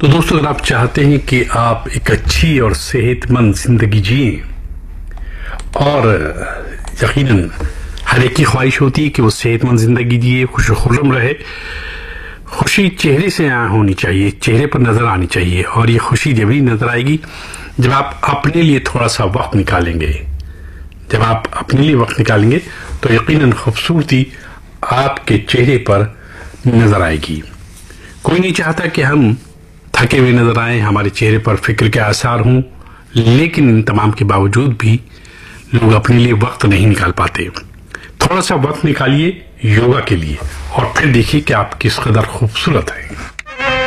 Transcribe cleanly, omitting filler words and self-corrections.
तो दोस्तों, अगर आप चाहते हैं कि आप एक अच्छी और सेहतमंद जिंदगी जिए, और यकीनन हर एक की ख्वाहिश होती है कि वो सेहतमंद जिंदगी जिए, खुशखुर्रम रहे, खुशी चेहरे से होनी चाहिए, चेहरे पर नजर आनी चाहिए। और ये खुशी जब ही नजर आएगी जब आप अपने लिए थोड़ा सा वक्त निकालेंगे। जब आप अपने लिए वक्त निकालेंगे तो यकीनन खूबसूरती आपके चेहरे पर नजर आएगी। कोई नहीं चाहता कि हम थके हुए नजर आए, हमारे चेहरे पर फिक्र के आसार हों, लेकिन इन तमाम के बावजूद भी लोग अपने लिए वक्त नहीं निकाल पाते। थोड़ा सा वक्त निकालिए योगा के लिए और फिर देखिए कि आप किस कदर खूबसूरत हैं।